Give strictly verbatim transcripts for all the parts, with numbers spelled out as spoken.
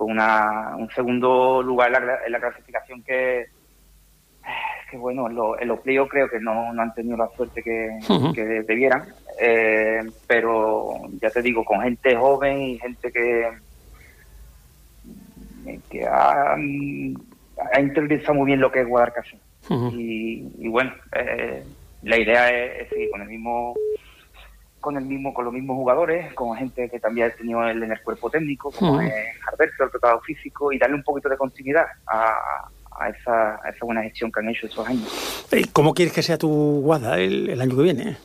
con una, un segundo lugar en la, en la clasificación que, que bueno, en, lo, en los playoffs creo que no, no han tenido la suerte que, uh-huh. que debieran, eh, pero ya te digo, con gente joven y gente que, que ha, ha interiorizado muy bien lo que es Guadalcacín. Uh-huh. Y, y bueno, eh, la idea es, es seguir con el mismo con el mismo con los mismos jugadores, con gente que también ha tenido él en el cuerpo técnico, como uh-huh. es Alberto, el preparador físico, y darle un poquito de continuidad a, a, esa, a esa buena gestión que han hecho estos años. ¿Cómo quieres que sea tu Guada el, el año que viene?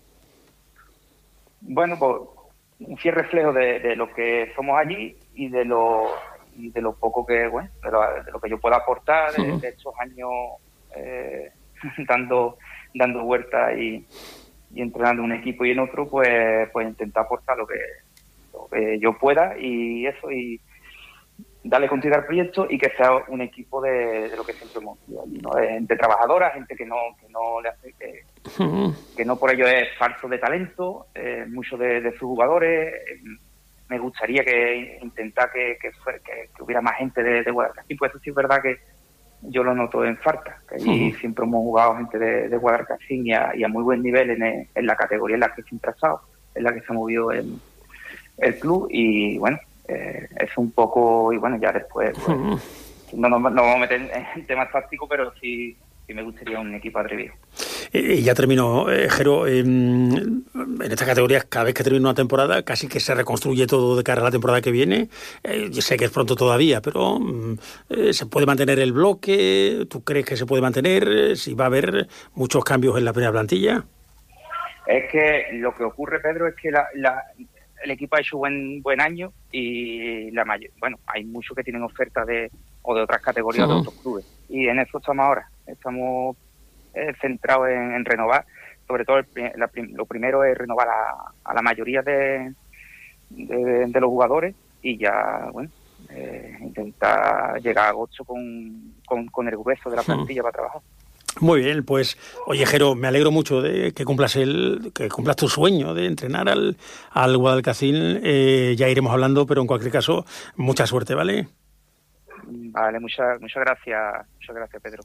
Bueno, pues un fiel reflejo de, de lo que somos allí y de lo y de lo poco que, bueno, de lo, de lo que yo pueda aportar de, uh-huh. de estos años eh, dando dando vueltas y y entrenando un equipo y en otro, pues pues intentar aportar lo que, lo que yo pueda y eso, y darle continuidad al proyecto y que sea un equipo de, de lo que siempre hemos sido allí, ¿no? De gente trabajadora, gente que no que no le hace que, uh-huh. que no por ello es falso de talento, eh, muchos de, de sus jugadores. Eh, me gustaría que intentar que, que, fue, que, que hubiera más gente de, de Guadalcacín, pues eso sí es verdad que yo lo noto en falta, que allí uh-huh. siempre hemos jugado gente de, de Guadalcacín y a, y a muy buen nivel en, en la categoría en la que siempre ha estado, en la que se ha movido el, el club, y bueno, eh, es un poco, y bueno, ya después pues, uh-huh. no nos no vamos a meter en temas tácticos, pero sí, sí me gustaría un equipo atrevido. Y ya terminó, eh, Jero, eh, en estas categorías cada vez que termina una temporada casi que se reconstruye todo de cara a la temporada que viene. Eh, yo sé que es pronto todavía, pero eh, ¿se puede mantener el bloque? ¿Tú crees que se puede mantener? ¿Si va a haber muchos cambios en la primera plantilla? Es que lo que ocurre, Pedro, es que la, la, el equipo ha hecho buen buen año y la mayor, bueno, hay muchos que tienen ofertas de o de otras categorías uh-huh. de otros clubes, y en eso estamos ahora. Estamos eh, centrados en, en renovar, sobre todo el, la, lo primero es renovar a, a la mayoría de, de, de los jugadores y ya, bueno, eh, intentar llegar a agosto con, con, con el grueso de la plantilla uh-huh. para trabajar. Muy bien, pues, oye, Jero, me alegro mucho de que cumplas el que cumplas tu sueño de entrenar al, al Guadalcacín. Eh, ya iremos hablando, pero en cualquier caso, mucha suerte, ¿vale? Vale, muchas muchas gracias, muchas gracias, Pedro.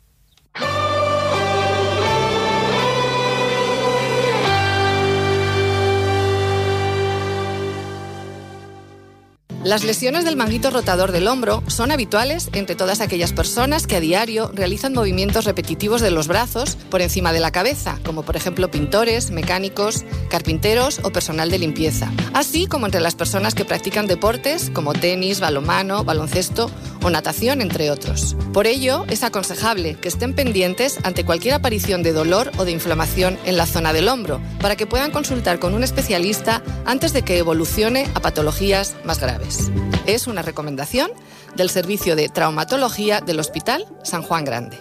Las lesiones del manguito rotador del hombro son habituales entre todas aquellas personas que a diario realizan movimientos repetitivos de los brazos por encima de la cabeza, como por ejemplo pintores, mecánicos, carpinteros o personal de limpieza, así como entre las personas que practican deportes como tenis, balonmano, baloncesto o natación, entre otros. Por ello, es aconsejable que estén pendientes ante cualquier aparición de dolor o de inflamación en la zona del hombro, para que puedan consultar con un especialista antes de que evolucione a patologías más graves. Es una recomendación del Servicio de Traumatología del Hospital San Juan Grande.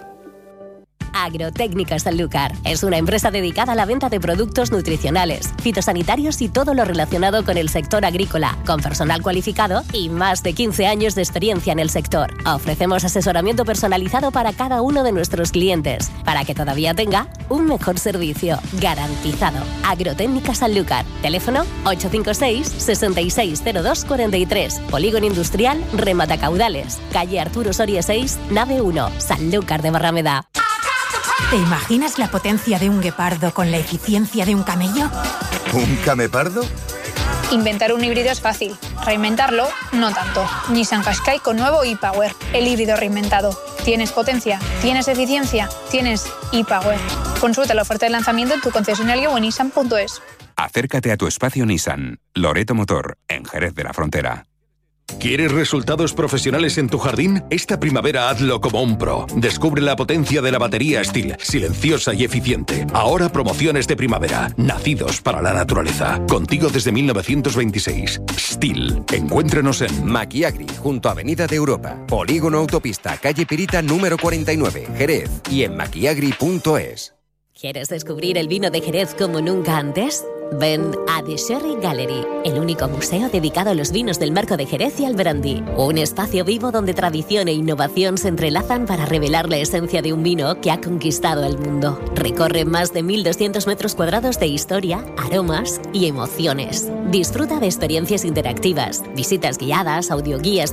Agrotécnica Sanlúcar es una empresa dedicada a la venta de productos nutricionales, fitosanitarios y todo lo relacionado con el sector agrícola, con personal cualificado y más de quince años de experiencia en el sector. Ofrecemos asesoramiento personalizado para cada uno de nuestros clientes, para que todavía tenga un mejor servicio, garantizado. Agrotécnica Sanlúcar, teléfono ocho cinco seis, seis seis cero dos cuatro tres, Polígono Industrial Rematacaudales, calle Arturo Soria seis, nave uno, Sanlúcar de Barrameda. ¿Te imaginas la potencia de un guepardo con la eficiencia de un camello? ¿Un camepardo? Inventar un híbrido es fácil, reinventarlo no tanto. Nissan Qashqai con nuevo e-Power, el híbrido reinventado. ¿Tienes potencia? ¿Tienes eficiencia? ¿Tienes e-Power? Consulta la oferta de lanzamiento en tu concesionario o en nissan punto es. Acércate a tu espacio Nissan, Loreto Motor, en Jerez de la Frontera. ¿Quieres resultados profesionales en tu jardín? Esta primavera hazlo como un pro. Descubre la potencia de la batería Stihl, silenciosa y eficiente. Ahora promociones de primavera, nacidos para la naturaleza. Contigo desde mil novecientos veintiséis. Stihl. Encuéntrenos en Maquiagri, junto a Avenida de Europa. Polígono Autopista, calle Pirita número cuarenta y nueve, Jerez. Y en maquiagri punto es. ¿Quieres descubrir el vino de Jerez como nunca antes? Ven a The Sherry Gallery, el único museo dedicado a los vinos del marco de Jerez y al brandy. Un espacio vivo donde tradición e innovación se entrelazan para revelar la esencia de un vino que ha conquistado el mundo. Recorre más de mil doscientos metros cuadrados de historia, aromas y emociones. Disfruta de experiencias interactivas, visitas guiadas, audioguías